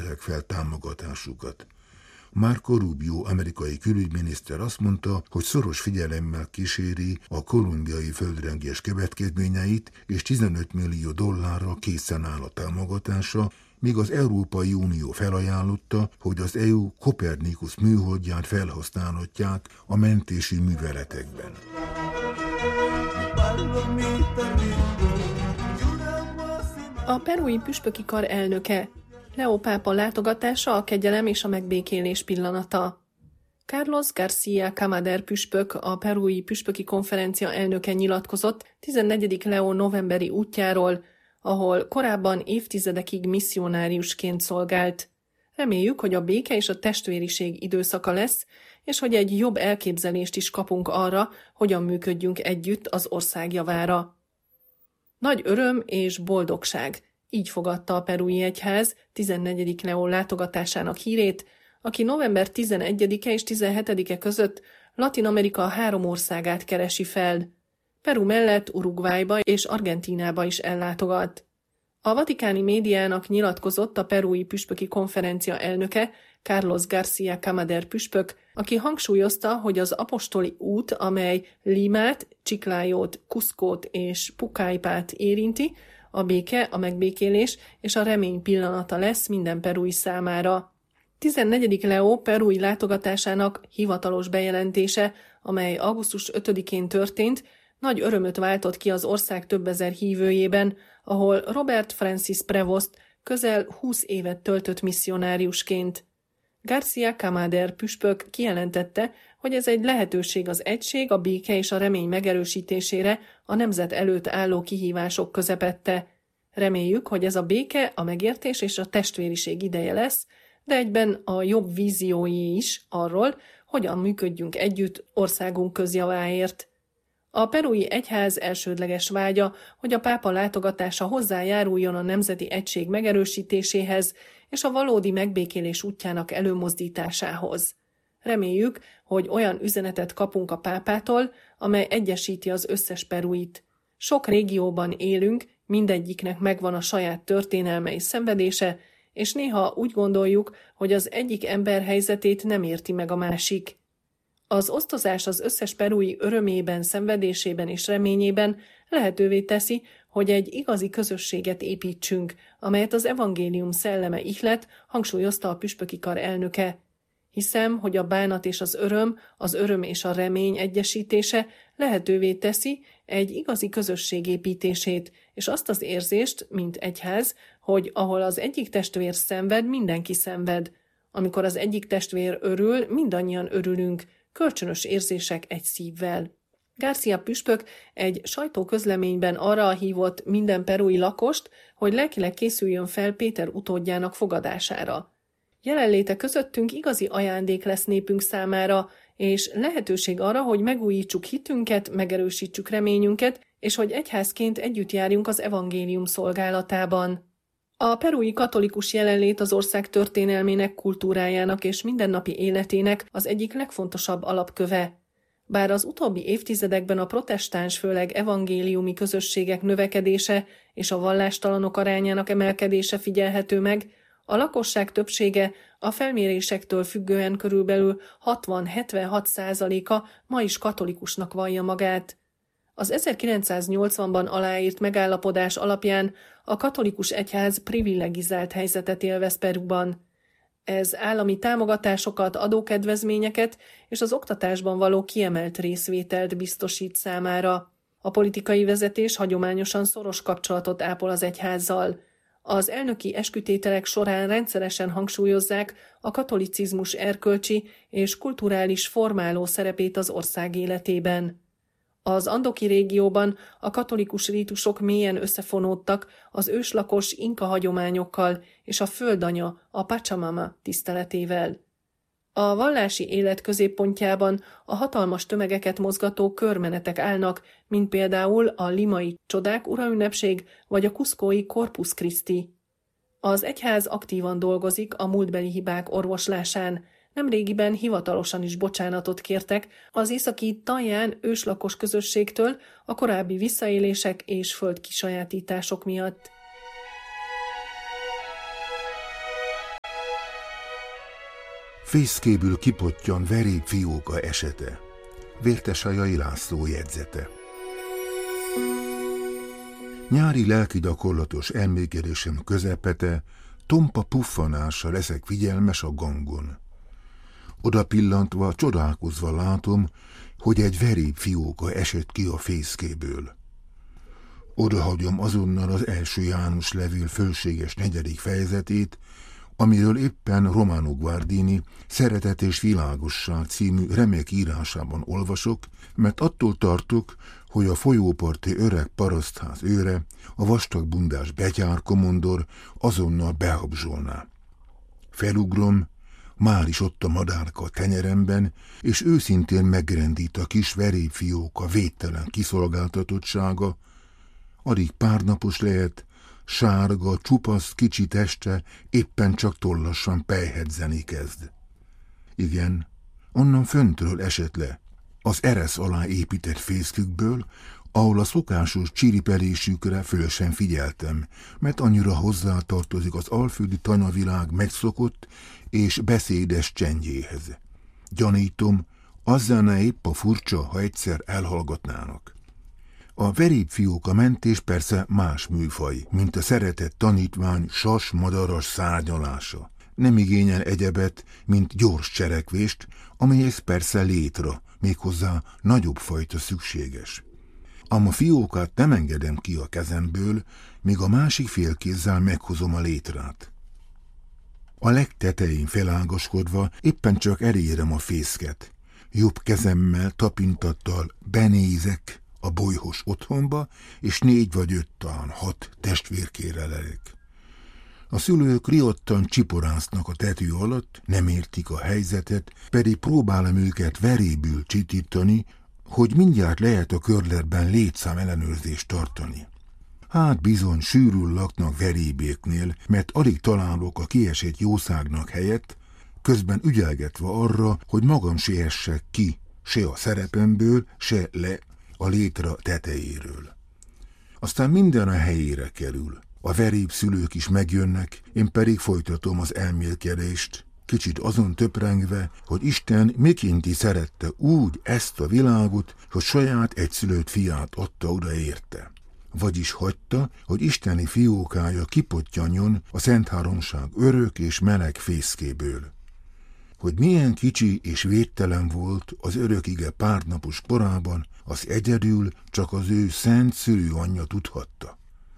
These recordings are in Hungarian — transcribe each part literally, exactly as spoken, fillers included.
ajánlották fel támogatásukat. Marco Rubio amerikai külügyminiszter azt mondta, hogy szoros figyelemmel kíséri a kolumbiai földrengés következményeit, és tizenöt millió dollárra készen áll a támogatása, míg az Európai Unió felajánlotta, hogy az é u Copernicus műholdját felhasználhatják a mentési műveletekben. A perui püspöki kar elnöke. Leo pápa látogatása a kegyelem és a megbékélés pillanata. Carlos García Camader püspök, a perui püspöki konferencia elnöke nyilatkozott tizennegyedik Leo novemberi útjáról, ahol korábban évtizedekig misszionáriusként szolgált. Reméljük, hogy a béke és a testvériség időszaka lesz, és hogy egy jobb elképzelést is kapunk arra, hogyan működjünk együtt az ország javára. Nagy öröm és boldogság. Így fogadta a perui egyház tizennegyedik Leó látogatásának hírét, aki november tizenegyedike és tizenhetedike között Latin-Amerika három országát keresi fel. Peru mellett Uruguayba és Argentínába is ellátogat. A vatikáni médiának nyilatkozott a perui püspöki konferencia elnöke, Carlos García Camader püspök, aki hangsúlyozta, hogy az apostoli út, amely Limát, Chiclayót, Cuscót és Pucallpát érinti, a béke, a megbékélés és a remény pillanata lesz minden perui számára. tizennegyedik Leó perui látogatásának hivatalos bejelentése, amely augusztus ötödikén történt, nagy örömöt váltott ki az ország több ezer hívőjében, ahol Robert Francis Prevost közel húsz évet töltött misszionáriusként. García Camader püspök kijelentette, hogy ez egy lehetőség az egység, a béke és a remény megerősítésére a nemzet előtt álló kihívások közepette. Reméljük, hogy ez a béke, a megértés és a testvériség ideje lesz, de egyben a jobb víziói is arról, hogyan működjünk együtt országunk közjaváért. A perui egyház elsődleges vágya, hogy a pápa látogatása hozzájáruljon a nemzeti egység megerősítéséhez és a valódi megbékélés útjának előmozdításához. Reméljük, hogy olyan üzenetet kapunk a pápától, amely egyesíti az összes peruit. Sok régióban élünk, mindegyiknek megvan a saját történelme és szenvedése, és néha úgy gondoljuk, hogy az egyik ember helyzetét nem érti meg a másik. Az osztozás az összes perui örömében, szenvedésében és reményében lehetővé teszi, hogy egy igazi közösséget építsünk, amelyet az evangélium szelleme ihlet, hangsúlyozta a püspöki kar elnöke. Hiszem, hogy a bánat és az öröm, az öröm és a remény egyesítése lehetővé teszi egy igazi közösség építését, és azt az érzést, mint egyház, hogy ahol az egyik testvér szenved, mindenki szenved. Amikor az egyik testvér örül, mindannyian örülünk, kölcsönös érzések egy szívvel. García püspök egy sajtóközleményben arra hívott minden perui lakost, hogy lelkileg készüljön fel Péter utódjának fogadására. Jelenléte közöttünk igazi ajándék lesz népünk számára, és lehetőség arra, hogy megújítsuk hitünket, megerősítsük reményünket, és hogy egyházként együtt járjunk az evangélium szolgálatában. A perui katolikus jelenlét az ország történelmének, kultúrájának és mindennapi életének az egyik legfontosabb alapköve. Bár az utóbbi évtizedekben a protestáns, főleg evangéliumi közösségek növekedése és a vallástalanok arányának emelkedése figyelhető meg, a lakosság többsége a felmérésektől függően körülbelül hatvan-hetvenhat százaléka ma is katolikusnak vallja magát. Az ezerkilencszáznyolcvanban aláírt megállapodás alapján a katolikus egyház privilegizált helyzetet élvez Peruban. Ez állami támogatásokat, adókedvezményeket és az oktatásban való kiemelt részvételt biztosít számára. A politikai vezetés hagyományosan szoros kapcsolatot ápol az egyházzal. Az elnöki eskütételek során rendszeresen hangsúlyozzák a katolicizmus erkölcsi és kulturális formáló szerepét az ország életében. Az andoki régióban a katolikus rítusok mélyen összefonódtak az őslakos inka hagyományokkal és a földanya, a Pachamama tiszteletével. A vallási élet középpontjában a hatalmas tömegeket mozgató körmenetek állnak, mint például a limai csodák uraünnepség vagy a cuscói Corpus Christi. Az egyház aktívan dolgozik a múltbeli hibák orvoslásán. Nemrégiben hivatalosan is bocsánatot kértek az északi Taján őslakos közösségtől a korábbi visszaélések és földkisajátítások miatt. Fészkéből kipottyan veréb fióka esete. Vértesajai László jegyzete. Nyári lelki gyakorlatos elmékedésem közepete, tompa puffanással leszek figyelmes a gangon. Oda pillantva, csodálkozva látom, hogy egy veréb fióka esett ki a fészkéből. Odahagyom azonnal az első János levél fölséges negyedik fejezetét, amiről éppen Romano Guardini Szeretet és világosság című remek írásában olvasok, mert attól tartok, hogy a folyóparti öreg parasztház őre, a vastagbundás betyár komondor azonnal behabzsolná. Felugrom, már is ott a madárka a tenyeremben, és őszintén megrendít a kis veréb fióka védtelen kiszolgáltatottsága, addig párnapos lehet, sárga, csupasz kicsi teste éppen csak tollasan pejhedzeni kezd. Igen, onnan föntről esett le, az eresz alá épített fészkükből, ahol a szokásos csiripelésükre föl sem figyeltem, mert annyira hozzátartozik az alföldi tanyavilág megszokott és beszédes csendjéhez. Gyanítom, az lenne épp a furcsa, ha egyszer elhallgatnának. A verébfióka mentés persze más műfaj, mint a szeretett tanítvány sas-madaras szárnyalása. Nem igényel egyebet, mint gyors cselekvést, amelyhez persze létra, méghozzá nagyobb fajta szükséges. Ám a fiókát nem engedem ki a kezemből, míg a másik félkézzel meghozom a létrát. A legtetején felágaskodva éppen csak elérem a fészket. Jobb kezemmel, tapintattal benézek a bolyhos otthonba, és négy vagy öt, talán hat testvérkére lelek. A szülők riadtan csiporásznak a tető alatt, nem értik a helyzetet, pedig próbálom őket verébül csitítani, hogy mindjárt lehet a körletben létszám ellenőrzést tartani. Hát bizony sűrűn laknak verébéknél, mert alig találok a kiesett jószágnak helyet, közben ügyelgetve arra, hogy magam se essek ki, se a szerepemből, se le a létra tetejéről. Aztán minden a helyére kerül. A veréb szülők is megjönnek, én pedig folytatom az elmélkedést, kicsit azon töprengve, hogy Isten mikénti szerette úgy ezt a világot, hogy saját egyszülött fiát adta oda érte. Vagyis hagyta, hogy isteni fiókája kipottyanjon a Szentháromság örök és meleg fészkéből. Hogy milyen kicsi és védtelen volt az örökige párnapos korában, az egyedül csak az ő szent szülő anyja tudhatta.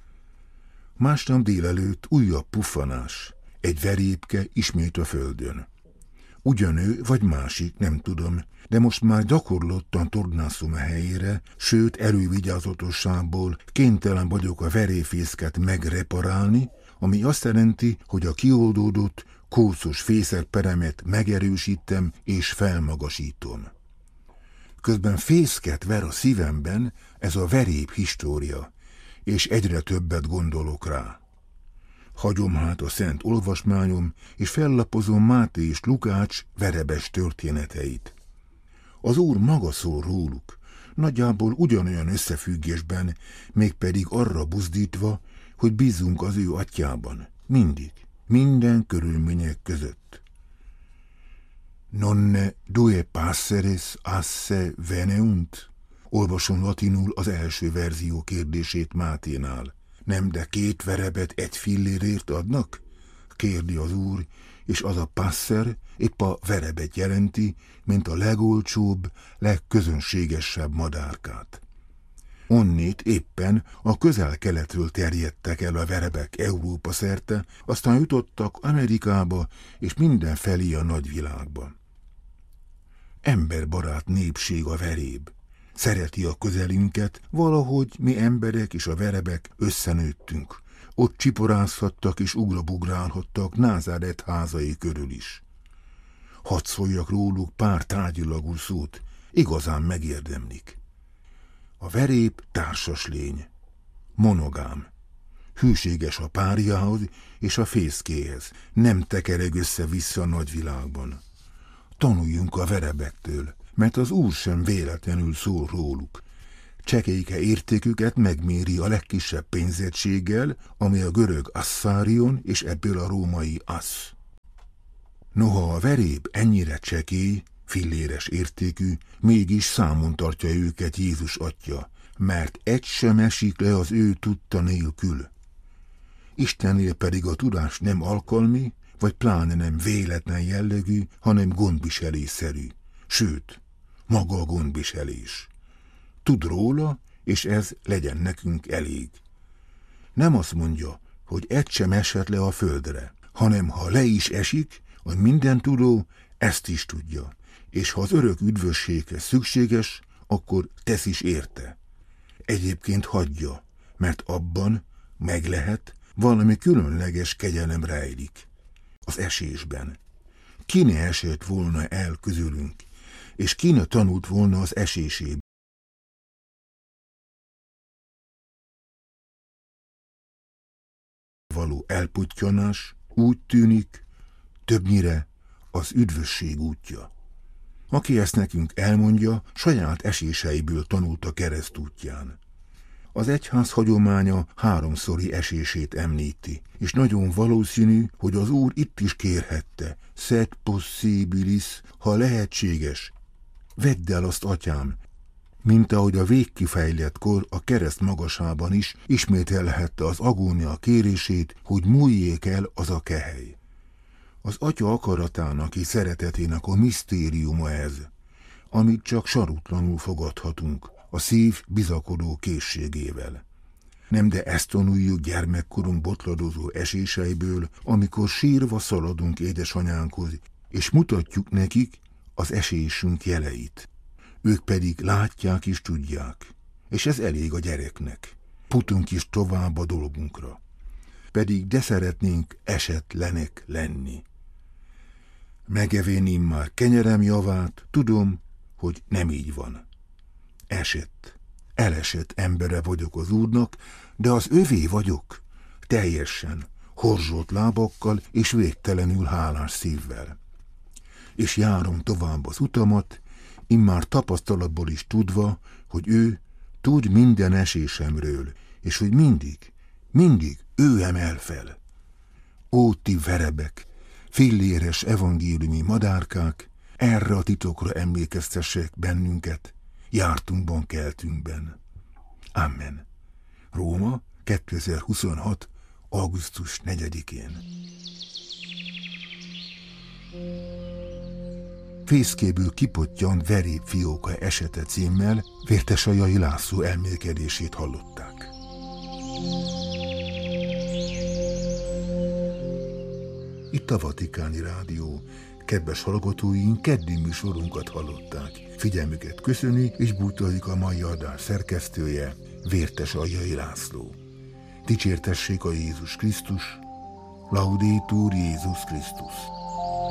Másnap délelőtt újabb puffanás, egy verébke ismét a földön. Ugyanő vagy másik, nem tudom, de most már gyakorlottan tornászom a helyére, sőt elővigyázatosságból kénytelen vagyok a veréfészket megreparálni, ami azt jelenti, hogy a kioldódott, kószos fészekperemet megerősítem és felmagasítom. Közben fészket ver a szívemben ez a veréb história, és egyre többet gondolok rá. Hagyom hát a szent olvasmányom, és fellapozom Máté és Lukács verebes történeteit. Az Úr maga szól róluk, nagyjából ugyanolyan összefüggésben, mégpedig arra buzdítva, hogy bízzunk az ő atyában, mindig, minden körülmények között. Nonne due passeres asse veneunt? Olvasom latinul az első verzió kérdését Máténál. Nem, de két verebet egy fillérért adnak? Kérdi az Úr, és az a passer épp a verebet jelenti, mint a legolcsóbb, legközönségesebb madárkát. Onnét éppen a közel-keletről terjedtek el a verebek Európa szerte, aztán jutottak Amerikába és mindenfelé a nagyvilágba. Emberbarát népség a veréb. Szereti a közelünket, valahogy mi emberek és a verebek összenőttünk. Ott csiporázhattak és ugrabugrálhattak Názáret házai körül is. Hadd szóljak róluk pár tárgyilagú szót, igazán megérdemlik. A veréb társas lény, monogám, hűséges a párjához és a fészkéhez, nem tekereg össze-vissza a nagyvilágban. Tanuljunk a verebektől, mert az Úr sem véletlenül szól róluk. Csekélyke értéküket megméri a legkisebb pénzegységgel, ami a görög asszárion és ebből a római asz. Noha a veréb ennyire csekély, filléres értékű, mégis számon tartja őket Jézus Atya, mert egy sem esik le az ő tudta nélkül. Istennél pedig a tudás nem alkalmi, vagy pláne nem véletlen jellegű, hanem gondviselésszerű. Sőt, maga a gondviselés. Tud róla, és ez legyen nekünk elég. Nem azt mondja, hogy egy sem esett le a földre, hanem ha le is esik, a mindentudó ezt is tudja, és ha az örök üdvösséghez szükséges, akkor tesz is érte. Egyébként hagyja, mert abban meg lehet, valami különleges kegyelem rejlik. Az esésben. Ki ne esett volna el közülünk, és ki ne tanult volna az esésében. Való elputtyanás úgy tűnik, többnyire az üdvösség útja. Aki ezt nekünk elmondja, saját eséseiből tanult a keresztútján. Az egyház hagyománya háromszori esését említi, és nagyon valószínű, hogy az Úr itt is kérhette, sed possibilis, ha lehetséges. Vedd el azt, atyám, mint ahogy a végkifejlettkor a kereszt magasában is ismételhette az agónia kérését, hogy múljék el az a kehely. Az atya akaratának és szeretetének a misztériuma ez, amit csak sarutlanul fogadhatunk, a szív bizakodó készségével. Nem de ezt tanuljuk gyermekkorunk botladozó eséseiből, amikor sírva szaladunk édesanyánkhoz, és mutatjuk nekik az esésünk jeleit. Ők pedig látják és tudják, és ez elég a gyereknek. Putunk is tovább a dolgunkra. Pedig de szeretnénk esetlenek lenni. Megevén immár kenyerem javát, tudom, hogy nem így van. Esett, elesett embere vagyok az Úrnak, de az övé vagyok, teljesen, horzsolt lábakkal és végtelenül hálás szívvel. És járom tovább az utamat, immár tapasztalatból is tudva, hogy ő tud minden esésemről, és hogy mindig, mindig ő emel fel. Ó, ti verebek, filléres evangéliumi madárkák, erre a titokra emlékeztessek bennünket, jártunkban, keltünkben. Amen. Róma, kétezer-huszonhat. augusztus negyedikén. Fészkéből kipottyant veréb fióka esete címmel Vértesajai László elmélkedését hallották. Itt a Vatikáni Rádió. Kedves hallgatóink, keddi műsorunkat hallották. Figyelmüket köszöni és bútorjuk a mai adás szerkesztője, Vértesajai László. Dicsértessék a Jézus Krisztus, Laudetur Jézus Krisztus.